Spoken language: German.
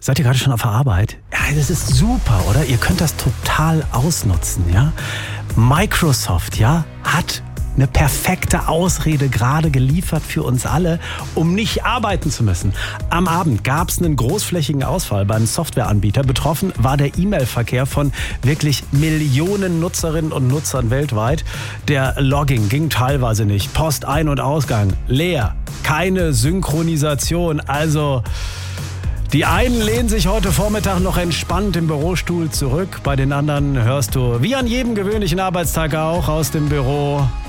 Seid ihr gerade schon auf der Arbeit? Ja, das ist super, oder? Ihr könnt das total ausnutzen, ja? Microsoft, ja, hat eine perfekte Ausrede gerade geliefert für uns alle, um nicht arbeiten zu müssen. Am Abend gab es einen großflächigen Ausfall beim Softwareanbieter. Betroffen war der E-Mail-Verkehr von wirklich Millionen Nutzerinnen und Nutzern weltweit. Der Logging ging teilweise nicht. Post Ein- und Ausgang leer. Keine Synchronisation. Also die einen lehnen sich heute Vormittag noch entspannt im Bürostuhl zurück. Bei den anderen hörst du, wie an jedem gewöhnlichen Arbeitstag auch, aus dem Büro: